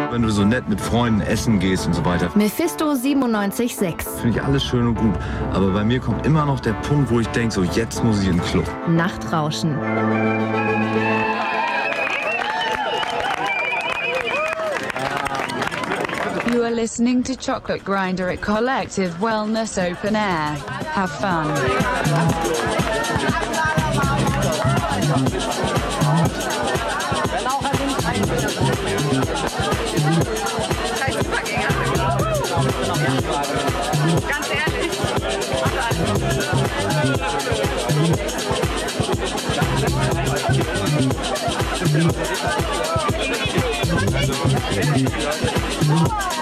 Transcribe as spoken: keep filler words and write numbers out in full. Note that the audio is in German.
Wenn du so nett mit Freunden essen gehst und so weiter. Mephisto siebenundneunzig Komma sechs. Finde ich alles schön und gut. Aber bei mir kommt immer noch der Punkt, wo ich denke, so jetzt muss ich in den Club. Nachtrauschen. You are listening to Chocolate Grinder at Collective Wellness Open Air. Have fun. Ganz ehrlich. Also,